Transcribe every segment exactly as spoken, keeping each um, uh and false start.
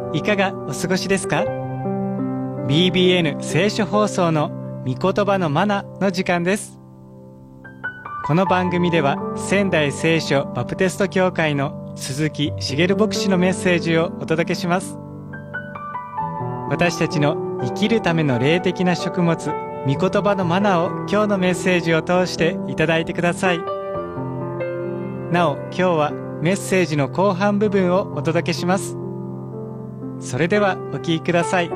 いかがお過ごしですか？ ビービーエヌ 聖書放送の御言葉のマナの時間です。この番組では仙台聖書バプテスト教会の鈴木茂牧師のメッセージをお届けします。私たちの生きるための霊的な食物、御言葉のマナを今日のメッセージを通していただいてください。なお、今日はメッセージの後半部分をお届けします。それではお聞きください。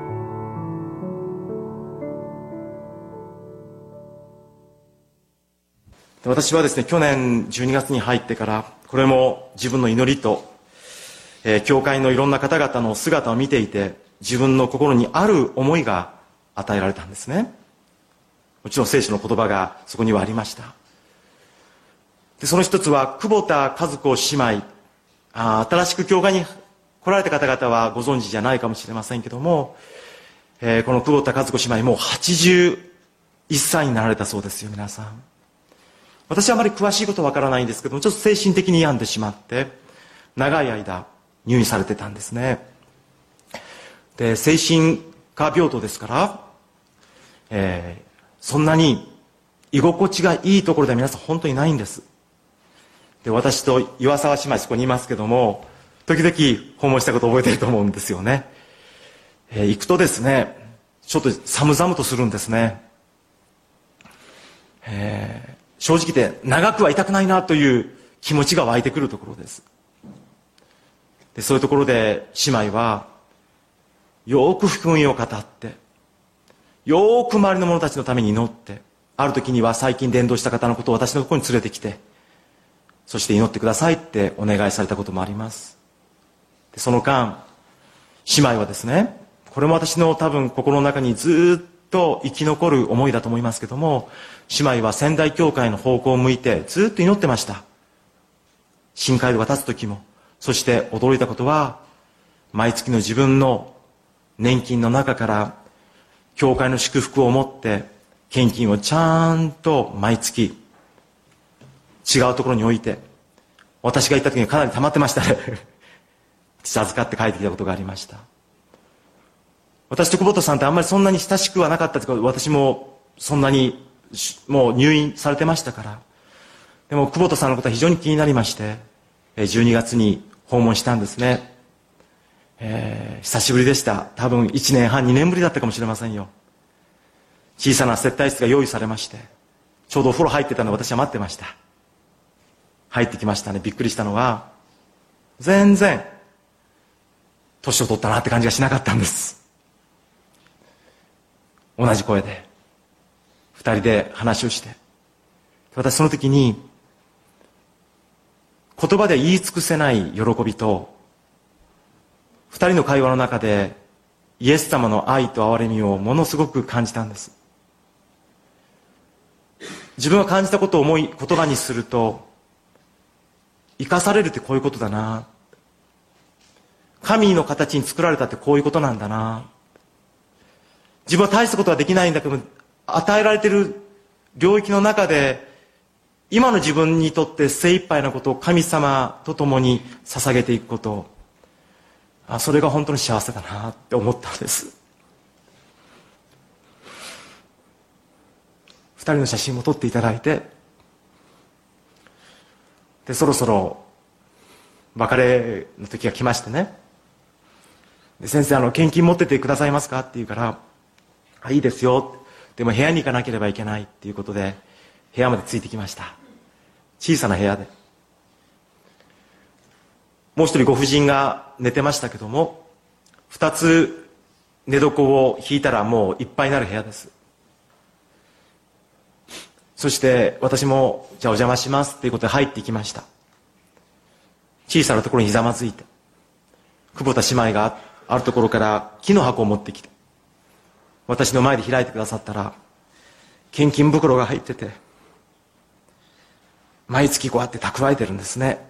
私はですね、去年じゅうにがつに入ってから、これも自分の祈りと、えー、教会のいろんな方々の姿を見ていて、自分の心にある思いが与えられたんですね。もちろん聖書の言葉がそこにはありました。でその一つは、久保田和子姉妹、あ新しく教会に来られた方々はご存知じゃないかもしれませんけども、えー、この久保田和子姉妹もうはちじゅういっさいになられたそうですよ、皆さん。私はあまり詳しいことはわからないんですけども、ちょっと精神的に病んでしまって長い間入院されてたんですね。で精神科病棟ですから、えー、そんなに居心地がいいところでは皆さん本当にないんです。で私と岩沢姉妹そこにいますけども、時々訪問したことを覚えていると思うんですよね。えー、行くとですね、ちょっと寒々とするんですね。えー、正直で長くはいたくないなという気持ちが湧いてくるところです。でそういうところで姉妹はよく福音を語って、よく周りの者たちのために祈って、ある時には最近伝道した方のことを私のところに連れてきて、そして祈ってくださいってお願いされたこともあります。その間、姉妹はですね、これも私の多分心の中にずっと生き残る思いだと思いますけども、姉妹は仙台教会の方向を向いてずっと祈ってました。新街道が立つ時も。そして驚いたことは、毎月の自分の年金の中から教会の祝福を持って献金をちゃんと毎月違うところに置いて、私が行った時にかなり溜まってましたね私預かって帰ってきたことがありました。私と久保田さんってあんまりそんなに親しくはなかったというか、私もそんなにもう入院されてましたから。でも久保田さんのことは非常に気になりまして、じゅうにがつに訪問したんですね。えー、久しぶりでした。多分いちねんはんにねんぶりだったかもしれませんよ。小さな接待室が用意されまして、ちょうどお風呂入ってたのを私は待ってました。入ってきましたね。びっくりしたのは、全然年を取ったなって感じがしなかったんです。同じ声で二人で話をして、私その時に言葉で言い尽くせない喜びと、二人の会話の中でイエス様の愛と憐れみをものすごく感じたんです。自分が感じたことを思い言葉にすると、生かされるってこういうことだな、神の形に作られたってこういうことなんだな、自分は大したことはできないんだけど、与えられている領域の中で今の自分にとって精一杯なことを神様と共に捧げていくこと、あそれが本当に幸せだなって思ったんです。二人の写真も撮っていただいて、でそろそろ別れの時が来ましてね、で先生あの献金持っててくださいますかって言うから、あいいですよ、でも部屋に行かなければいけないっていうことで部屋までついてきました。小さな部屋で、もう一人ご婦人が寝てましたけども、二つ寝床を引いたらもういっぱいになる部屋です。そして私もじゃあお邪魔しますっていうことで入っていきました。小さなところにひざまずいて、久保田姉妹があるところから木の箱を持ってきて私の前で開いてくださったら、献金袋が入ってて、毎月こうやって蓄えてるんですね。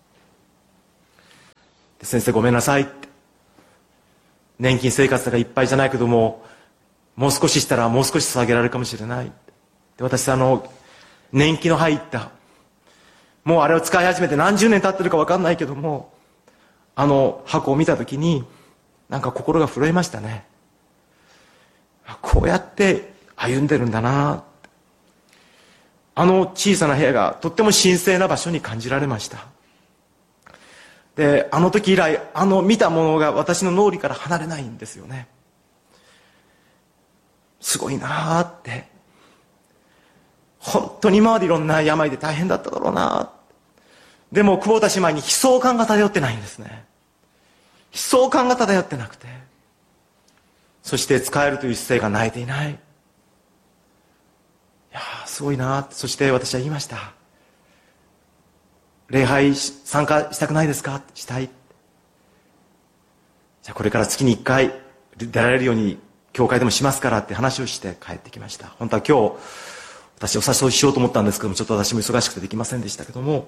で先生ごめんなさいって、年金生活がいっぱいじゃないけども、もう少ししたらもう少し捧げられるかもしれない。で私あの年季の入った、もうあれを使い始めて何十年経ってるか分かんないけども、あの箱を見た時になんか心が震えましたね。こうやって歩んでるんだな。あの小さな部屋がとっても神聖な場所に感じられました。で、あの時以来、あの見たものが私の脳裏から離れないんですよね。すごいなーって。本当に今までいろんな病で大変だっただろうな。でも久保田姉妹に悲壮感が漂ってないんですね。悲壮感が漂ってなくて、そして使えるという姿勢が泣いていない。いやー、すごいな。そして私は言いました。礼拝参加したくないですか？したい。じゃあこれから月にいっかい出られるように教会でもしますからって話をして帰ってきました。本当は今日私お誘いしようと思ったんですけども、ちょっと私も忙しくてできませんでしたけども、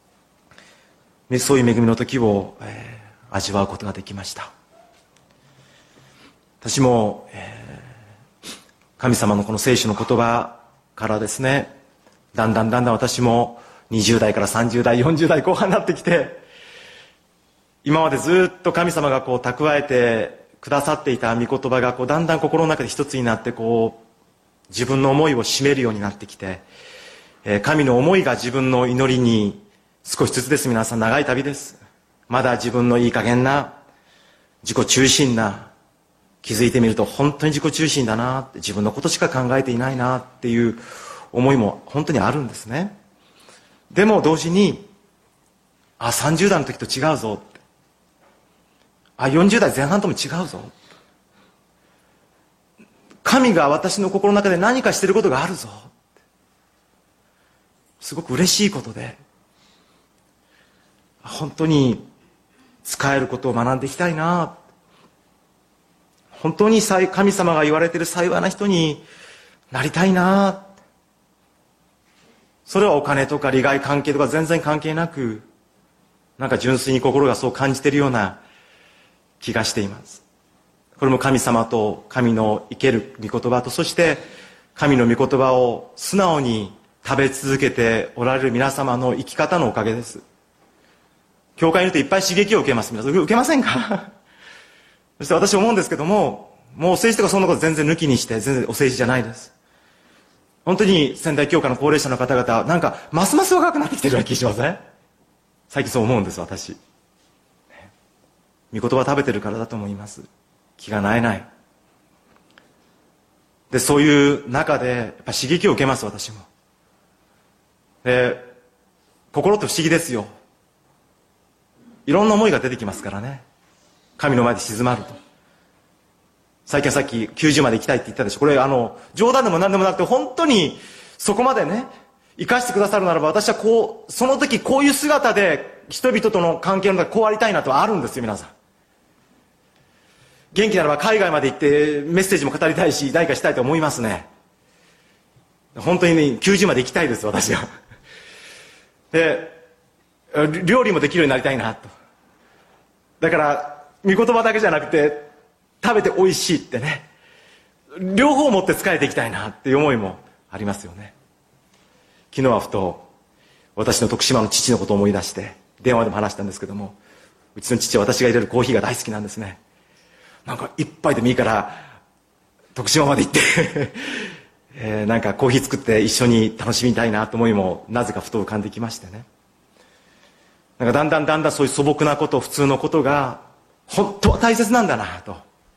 そういう恵みの時を、えー、味わうことができました。私も、えー、神様のこの聖書の言葉からですね、だんだんだんだん私もにじゅう代からさんじゅう代、よんじゅう代後半になってきて、今までずっと神様がこう蓄えてくださっていた御言葉がこうだんだん心の中で一つになって、こう自分の思いを占めるようになってきて、えー、神の思いが自分の祈りに少しずつです。皆さん長い旅です。まだ自分のいい加減な自己中心な、気づいてみると本当に自己中心だなって、自分のことしか考えていないなっていう思いも本当にあるんですね。でも同時に、あ、さんじゅう代の時と違うぞって、あ、よんじゅう代前半とも違うぞ、神が私の心の中で何かしていることがあるぞ、すごく嬉しいことで、本当に使えることを学んでいきたいな。本当に神様が言われている幸いな人になりたいな。それはお金とか利害関係とか全然関係なく、なんか純粋に心がそう感じているような気がしています。これも神様と神の生ける御言葉と、そして神の御言葉を素直に食べ続けておられる皆様の生き方のおかげです。教会にいるといっぱい刺激を受けます。皆さん受けませんか？そして私思うんですけども、もう政治とかそんなこと全然抜きにして、全然お政治じゃないです。本当に仙台教会の高齢者の方々、なんかますます若くなってきてるような気がしません？最近そう思うんです、私。御言葉食べてるからだと思います。気が萎えない。で、そういう中でやっぱ刺激を受けます、私も。で、心って不思議ですよ。いろんな思いが出てきますからね。神の前で静まると。最近はさっききゅうじゅうまで行きたいって言ったでしょ。これあの冗談でも何でもなくて、本当にそこまでね生かしてくださるならば、私はこうその時こういう姿で人々との関係の中でこうありたいなとはあるんですよ。皆さん元気ならば海外まで行ってメッセージも語りたいし、何かしたいと思いますね。本当にねきゅうじゅうまで行きたいです、私は。で、料理もできるようになりたいなと。だから御言葉だけじゃなくて食べて美味しいってね、両方持って仕えていきたいなっていう思いもありますよね。昨日はふと私の徳島の父のことを思い出して電話でも話したんですけども、うちの父は私が入れるコーヒーが大好きなんですね。なんか一杯でもいいから徳島まで行ってえー、なんかコーヒー作って一緒に楽しみたいなと思いもなぜかふと浮かんできましてね。なんかだんだんだんだんそういう素朴なこと、普通のことが本当は大切なんだなと。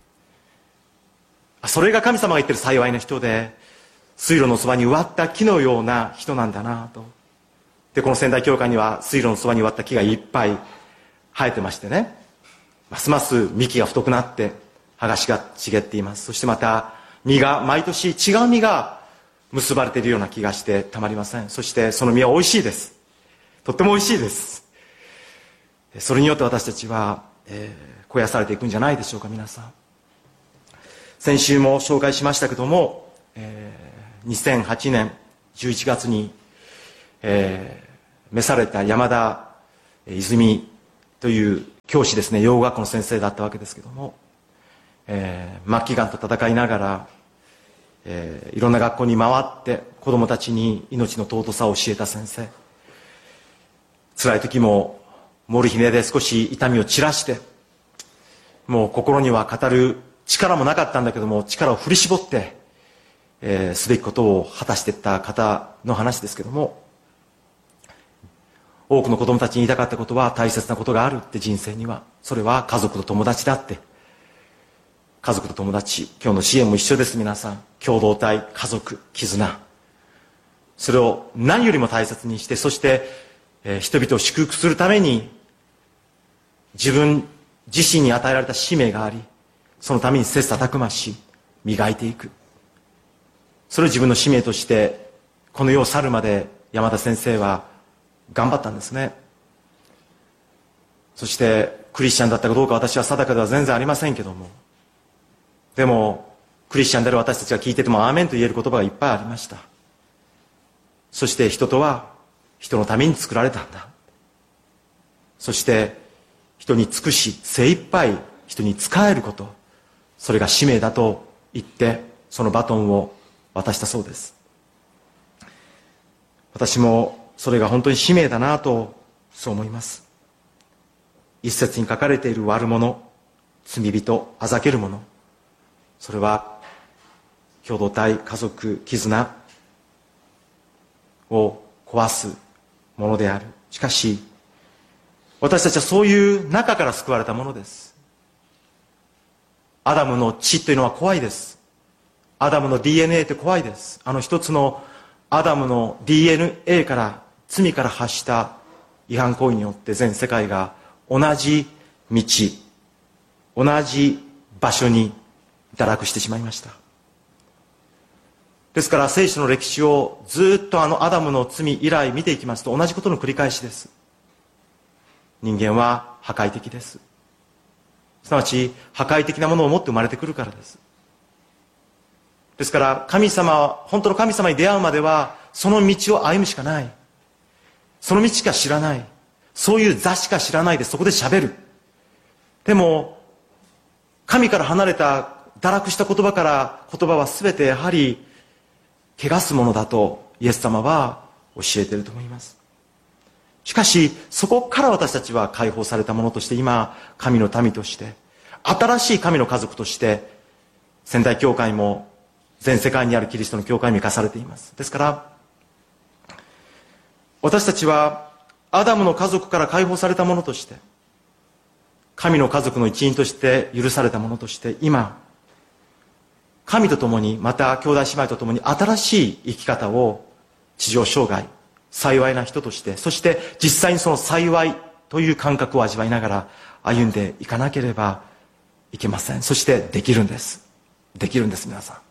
それが神様が言ってる幸いな人で、水路のそばに植わった木のような人なんだなと。で、この仙台教会には水路のそばに植わった木がいっぱい生えてましてね、ますます幹が太くなって葉が茂っています。そしてまた実が毎年違う実が結ばれているような気がしてたまりません。そしてその実は美味しいです。とっても美味しいです。それによって私たちは、えー、肥やされていくんじゃないでしょうか。皆さん先週も紹介しましたけども、えー、にせんはちねんじゅういちがつに、えー、召された山田泉という教師ですね、養護学校の先生だったわけですけども、えー、末期がんと闘いながら、えー、いろんな学校に回って子どもたちに命の尊さを教えた先生。辛い時もモルヒネで少し痛みを散らして、 もう心には語る力もなかったんだけども、力を振り絞って、えー、すべきことを果たしていった方の話ですけども、多くの子供たちに言いたかったことは、大切なことがあるって人生には。それは家族と友達だって。家族と友達、今日の支援も一緒です。皆さん、共同体、家族、絆、それを何よりも大切にして、そして、えー、人々を祝福するために自分自身に与えられた使命があり、そのために切磋琢磨し磨いていく。それを自分の使命としてこの世を去るまで山田先生は頑張ったんですね。そしてクリスチャンだったかどうか私は定かでは全然ありませんけども、でもクリスチャンである私たちが聞いててもアーメンと言える言葉がいっぱいありました。そして人とは人のために作られたんだ。そして人に尽くし精一杯人に仕えること、それが使命だと言ってそのバトンを渡したそうです。私もそれが本当に使命だなとそう思います。一節に書かれている悪者、罪人、あざける者、それは共同体、家族、絆を壊すものである。しかし私たちはそういう中から救われたものです。アダムの血というのは怖いです。アダムの ディーエヌエー って怖いです。あの一つのアダムの ディーエヌエー から罪から発した違反行為によって全世界が同じ道、同じ場所に堕落してしまいました。ですから聖書の歴史をずっとあのアダムの罪以来見ていきますと同じことの繰り返しです。人間は破壊的です。すなわち破壊的なものを持って生まれてくるからです。ですから神様、本当の神様に出会うまではその道を歩むしかない。その道しか知らない。そういう座しか知らないでそこで喋る。でも神から離れた堕落した言葉から言葉は全てやはり汚すものだとイエス様は教えていると思います。しかしそこから私たちは解放されたものとして今神の民として新しい神の家族として仙台教会も全世界にあるキリストの教会に生かされています。ですから私たちはアダムの家族から解放されたものとして神の家族の一員として許されたものとして今神と共にまた兄弟姉妹と共に新しい生き方を地上生涯幸いな人として、そして実際にその幸いという感覚を味わいながら歩んでいかなければいけません。そしてできるんですできるんです。皆さん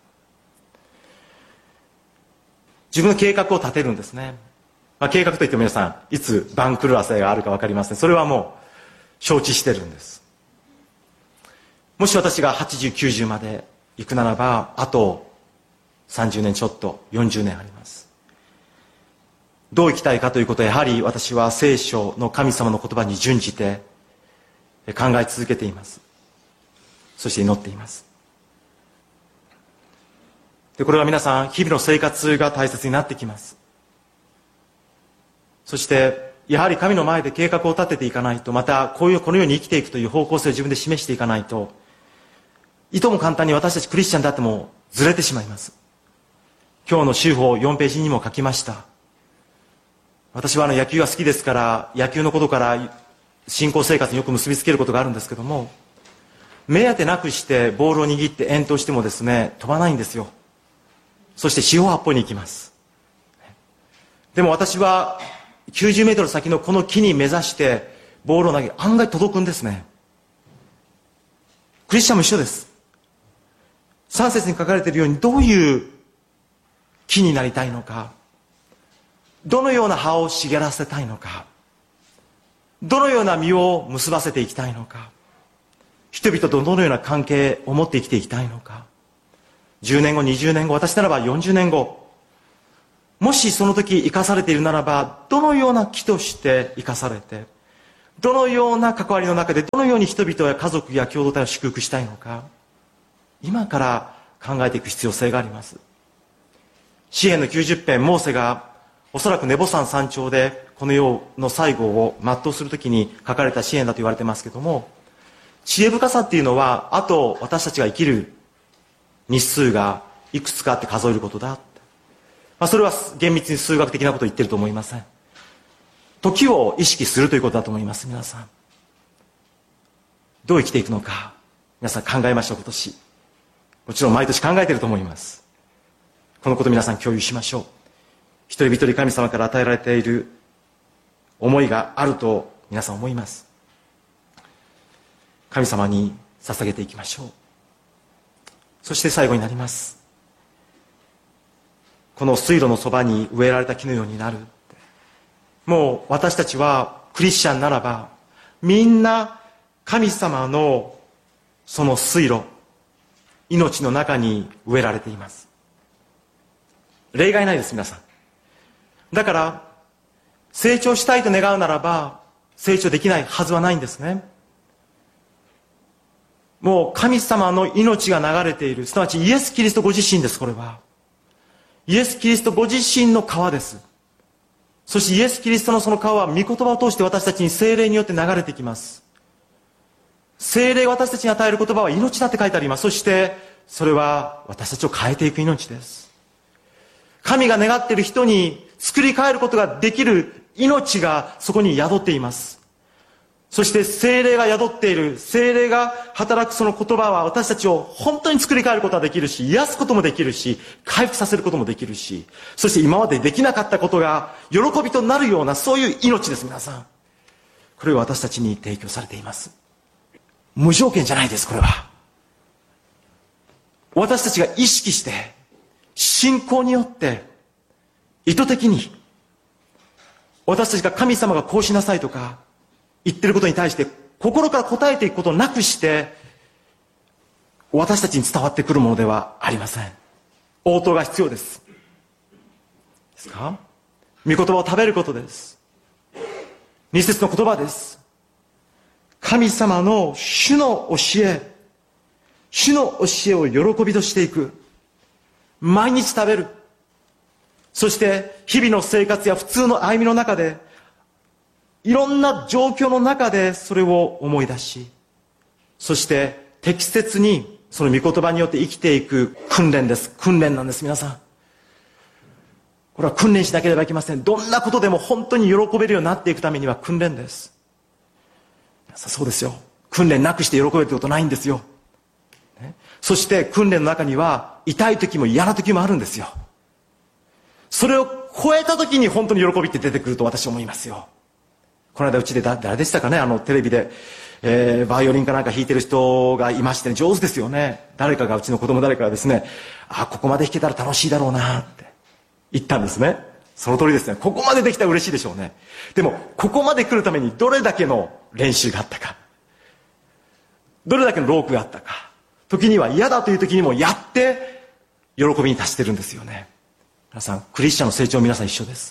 自分の計画を立てるんですね。まあ、計画といっても皆さんいつ番狂わせがあるか分かりません。それはもう承知してるんです。もし私がはちじゅうきゅうじゅうまで行くならばあとさんじゅうねんちょっとよんじゅうねんあります。どう生きたいかということはやはり私は聖書の神様の言葉に準じて考え続けています。そして祈っています。でこれは皆さん日々の生活が大切になってきます。そしてやはり神の前で計画を立てていかないと、またこういうこのように生きていくという方向性を自分で示していかないと、いとも簡単に私たちクリスチャンであってもずれてしまいます。今日の週報よんページにも書きました。私はあの野球が好きですから野球のことから信仰生活によく結びつけることがあるんですけども、目当てなくしてボールを握って遠投してもですね飛ばないんですよ。そして四方八方に行きます。でも私はきゅうじゅうメートル先のこの木に目指してボールを投げ案外届くんですね。クリスチャンも一緒です。さん節に書かれているようにどういう木になりたいのか、どのような葉を茂らせたいのか、どのような実を結ばせていきたいのか、人々とどのような関係を持って生きていきたいのか、じゅうねんごにじゅうねんご、私ならばよんじゅうねんご、もしその時生かされているならばどのような木として生かされて、どのような関わりの中でどのように人々や家族や共同体を祝福したいのか、今から考えていく必要性があります。詩編のきゅうじゅっ編、モーセがおそらくネボ山山頂でこの世の最後を全うするときに書かれた詩編だと言われていますけども、 知恵深さっていうのは、あと私たちが生きる日数がいくつかあって数えることだ。まあ、それは厳密に数学的なことを言ってると思いません。時を意識するということだと思います。皆さんどう生きていくのか、皆さん考えましょう。今年もちろん毎年考えていると思います。このことを皆さん共有しましょう。一人一人神様から与えられている思いがあると皆さん思います。神様に捧げていきましょう。そして最後になります。この水路のそばに植えられた木のようになる。もう私たちはクリスチャンならばみんな神様のその水路、命の中に植えられています。例外ないです。皆さんだから成長したいと願うならば成長できないはずはないんですね。もう神様の命が流れている、すなわちイエス・キリストご自身です。これはイエス・キリストご自身の川です。そしてイエス・キリストのその川は御言葉を通して私たちに聖霊によって流れてきます。聖霊が私たちに与える言葉は命だって書いてあります。そしてそれは私たちを変えていく命です。神が願っている人に作り変えることができる命がそこに宿っています。そして聖霊が宿っている、聖霊が働くその言葉は私たちを本当に作り変えることができるし、癒すこともできるし、回復させることもできるし、そして今までできなかったことが喜びとなるような、そういう命です。皆さんこれを私たちに提供されています。無条件じゃないです。これは私たちが意識して信仰によって意図的に私たちが神様がこうしなさいとか言ってることに対して心から答えていくことなくして私たちに伝わってくるものではありません。応答が必要です。ですか？御言葉を食べることです。二節の言葉です。神様の主の教え、主の教えを喜びとしていく。毎日食べる。そして日々の生活や普通の歩みの中でいろんな状況の中でそれを思い出し、そして適切にその御言葉によって生きていく訓練です。訓練なんです。皆さんこれは訓練しなければいけません。どんなことでも本当に喜べるようになっていくためには訓練です。そうですよ。訓練なくして喜べるってことないんですよ、ね、そして訓練の中には痛い時も嫌な時もあるんですよ。それを超えた時に本当に喜びって出てくると私は思いますよ。この間うちでだ誰でしたかね、あのテレビで、えー、バイオリンかなんか弾いてる人がいまして、ね、上手ですよね。誰かが、うちの子供誰かがですね、あここまで弾けたら楽しいだろうなって言ったんですね。その通りですね。ここまでできたら嬉しいでしょうね。でもここまで来るためにどれだけの練習があったか、どれだけの労苦があったか、時には嫌だという時にもやって喜びに達してるんですよね。皆さんクリスチャンの成長、皆さん一緒です。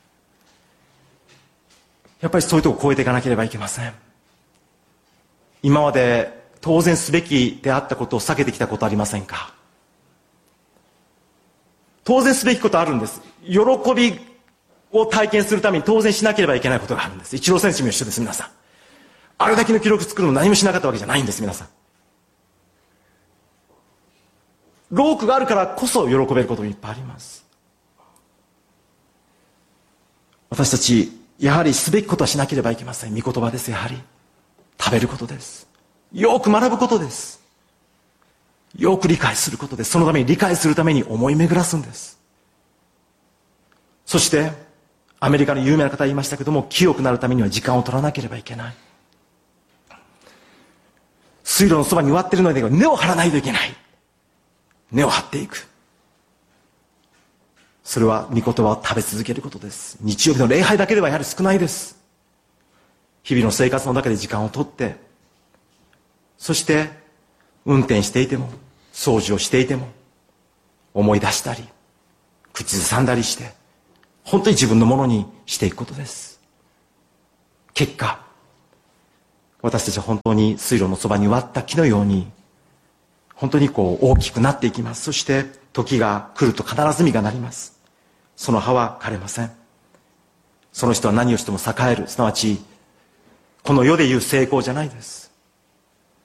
やっぱりそういうとこを超えていかなければいけません。今まで当然すべきであったことを避けてきたことありませんか？当然すべきことあるんです。喜びを体験するために当然しなければいけないことがあるんです。イチロー選手も一緒です。皆さんあれだけの記録作るの何もしなかったわけじゃないんです。皆さん労苦があるからこそ喜べることもいっぱいあります。私たちやはりすべきことはしなければいけません。御言葉です。やはり食べることです。よく学ぶことです。よく理解することです。そのために理解するために思い巡らすんです。そしてアメリカの有名な方言いましたけども、清くなるためには時間を取らなければいけない。水路のそばに植わっているので根を張らないといけない。根を張っていく。それは御言葉を食べ続けることです。日曜日の礼拝だけではやはり少ないです。日々の生活の中で時間をとって、そして運転していても掃除をしていても思い出したり口ずさんだりして本当に自分のものにしていくことです。結果私たちは本当に水路のそばに植わった木のように本当にこう大きくなっていきます。そして時が来ると必ず実がなります。その葉は枯れません。その人は何をしても栄える、すなわちこの世でいう成功じゃないです。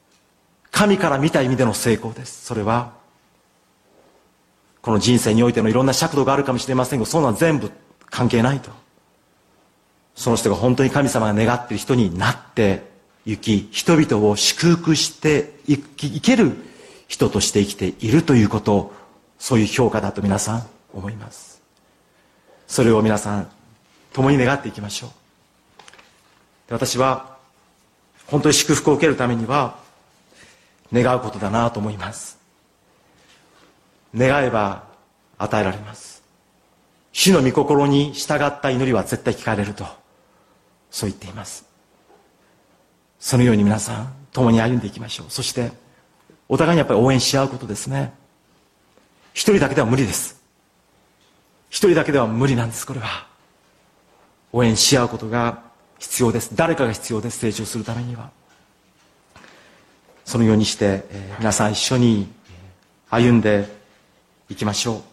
神から見た意味での成功です。それはこの人生においてのいろんな尺度があるかもしれませんが、そんなの全部関係ないと。その人が本当に神様が願っている人になって行き、人々を祝福していける人として生きているということを、そういう評価だと皆さん思います。それを皆さん共に願っていきましょう。で、私は本当に祝福を受けるためには願うことだなと思います。願えば与えられます。主の御心に従った祈りは絶対聞かれると、そう言っています。そのように皆さん共に歩んでいきましょう。そしてお互いにやっぱり応援し合うことですね。一人だけでは無理です。一人だけでは無理なんです。これは応援し合うことが必要です。誰かが必要です。成長するためには。そのようにして、えー、皆さん一緒に歩んでいきましょう。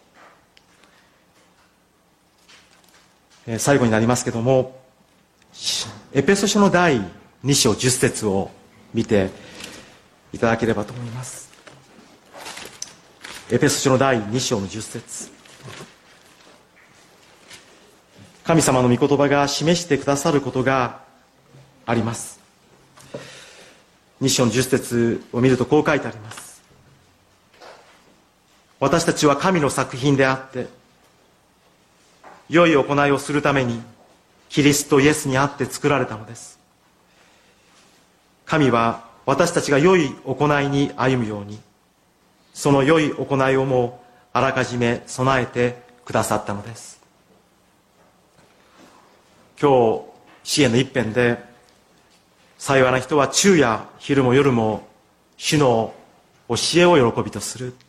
えー、最後になりますけども、エペソ書の第に章じゅっ節を見ていただければと思います。エペソ書の第に章のじゅっ節。神様の御言葉が示してくださることがあります。に章のじゅっ節を見るとこう書いてあります。私たちは神の作品であって、良い行いをするためにキリストイエスにあって作られたのです。神は私たちが良い行いに歩むように、その良い行いをもあらかじめ備えてくださったのです。今日詩篇の一編で、幸いな人は昼夜昼も夜も主の教えを喜びとする。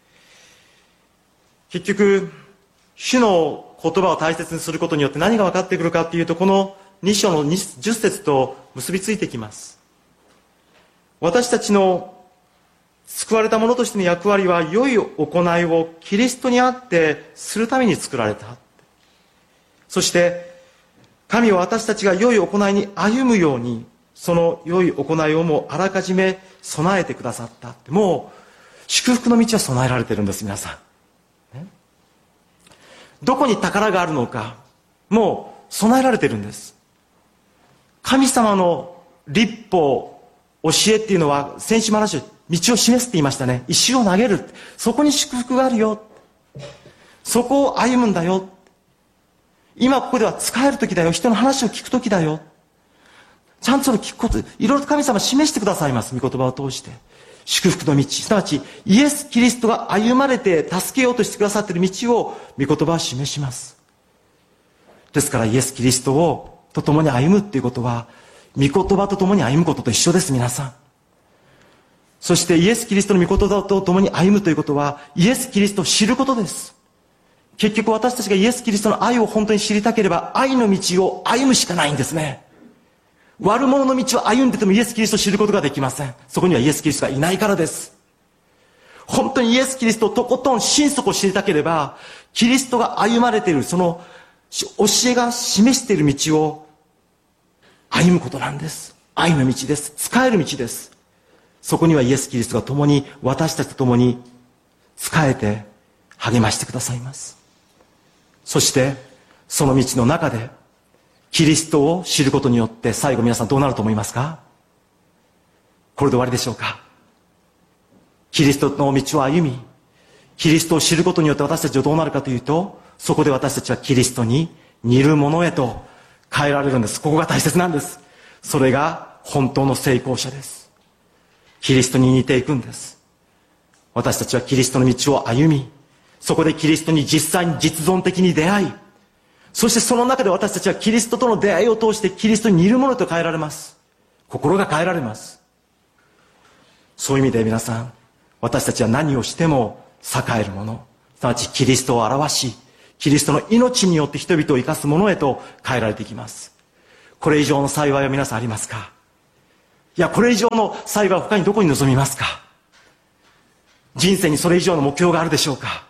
結局主の言葉を大切にすることによって何が分かってくるかというと、このに章のじゅっ節と結びついてきます。私たちの救われた者としての役割は、良い行いをキリストにあってするために作られた。そして神は私たちが良い行いに歩むように、その良い行いをもあらかじめ備えてくださった。もう祝福の道は備えられているんです。皆さん、ね、どこに宝があるのか、もう備えられているんです。神様の律法、教えっていうのは、先週も話を道を示すって言いましたね。石を投げる、そこに祝福があるよ、そこを歩むんだよ、今ここでは使える時だよ、人の話を聞く時だよ、ちゃんとその聞くこと、いろいろと神様示してくださいます。御言葉を通して祝福の道、すなわちイエス・キリストが歩まれて助けようとしてくださっている道を御言葉は示します。ですからイエス・キリストをと共に歩むっていうことは、御言葉と共に歩むことと一緒です。皆さん、そしてイエス・キリストの御言葉と共に歩むということは、イエス・キリストを知ることです。結局私たちがイエス・キリストの愛を本当に知りたければ、愛の道を歩むしかないんですね。悪者の道を歩んでてもイエス・キリストを知ることができません。そこにはイエス・キリストがいないからです。本当にイエス・キリストをとことん心底知りたければ、キリストが歩まれているその教えが示している道を歩むことなんです。愛の道です。使える道です。そこにはイエス・キリストが共に、私たちと共に使えて励ましてくださいます。そしてその道の中でキリストを知ることによって、最後皆さんどうなると思いますか？これで終わりでしょうか？キリストの道を歩み、キリストを知ることによって私たちはどうなるかというと、そこで私たちはキリストに似るものへと変えられるんです。ここが大切なんです。それが本当の成功者です。キリストに似ていくんです。私たちはキリストの道を歩み、そこでキリストに実際に実存的に出会い、そしてその中で私たちはキリストとの出会いを通してキリストに似るものと変えられます。心が変えられます。そういう意味で皆さん、私たちは何をしても栄えるもの、すなわちキリストを表し、キリストの命によって人々を生かすものへと変えられていきます。これ以上の幸いは皆さんありますか？いや、これ以上の幸いは他にどこに望みますか？人生にそれ以上の目標があるでしょうか？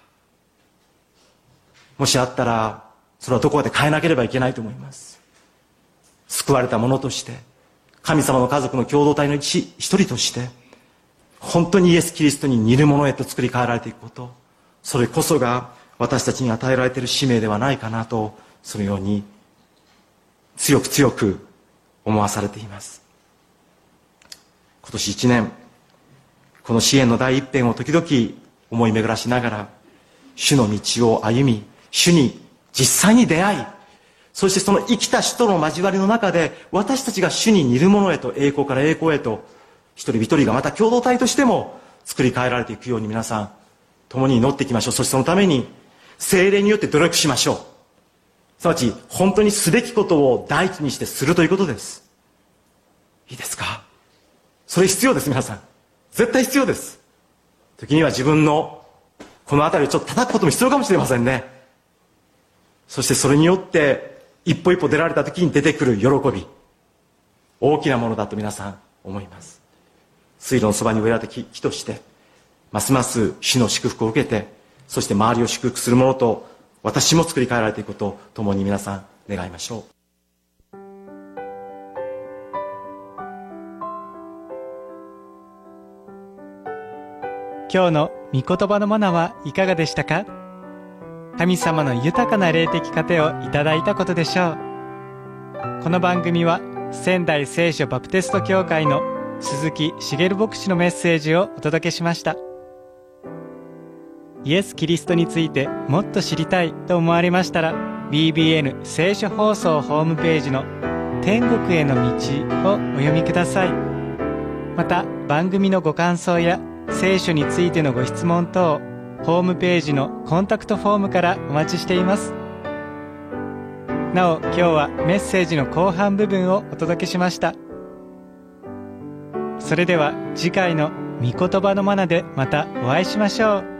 もしあったら、それはどこかで変えなければいけないと思います。救われた者として、神様の家族の共同体の一一人として、 本当にイエス・キリストに似るものへと作り変えられていくこと、それこそが私たちに与えられている使命ではないかなと、そのように強く強く思わされています。今年一年、この支援の第一編を時々思い巡らしながら、主の道を歩み、主に実際に出会い、そしてその生きた主との交わりの中で、私たちが主に似るものへと、栄光から栄光へと、一人一人がまた共同体としても作り変えられていくように、皆さん共に祈っていきましょう。そしてそのために聖霊によって努力しましょう。すなわち本当にすべきことを第一にしてするということです。いいですか？それ必要です。皆さん絶対必要です。時には自分のこの辺りをちょっと叩くことも必要かもしれませんね。そしてそれによって一歩一歩出られた時に出てくる喜び、大きなものだと皆さん思います。水路のそばに植えられた 木, 木としてますます主の祝福を受けて、そして周りを祝福するものと私も作り変えられていくことを共に皆さん願いましょう。 今日の御言葉のマナはいかがでしたか？神様の豊かな霊的糧をいただいたことでしょう。この番組は仙台聖書バプテスト教会の鈴木茂牧師のメッセージをお届けしました。イエス・キリストについてもっと知りたいと思われましたら、 ビービーエヌ 聖書放送ホームページの天国への道をお読みください。また番組のご感想や聖書についてのご質問等、ホームページのコンタクトフォームからお待ちしています。なお今日はメッセージの後半部分をお届けしました。それでは次回の御言葉のマナでまたお会いしましょう。